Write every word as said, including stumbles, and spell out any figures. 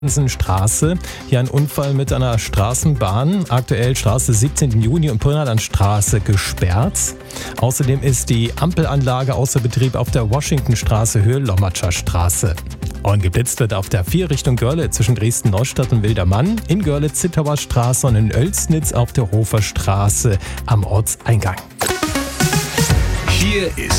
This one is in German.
Straße. Hier ein Unfall mit einer Straßenbahn. Aktuell Straße siebzehnten Juni und Brünnern-Straße gesperrt. Außerdem ist die Ampelanlage außer Betrieb auf der Washingtonstraße Höhe Lommatscher Straße. Und geblitzt wird auf der vier Richtung Görlitz zwischen Dresden-Neustadt und Wildermann, in Görlitz-Zittauer Straße und in Oelsnitz auf der Hofer Straße am Ortseingang. Hier ist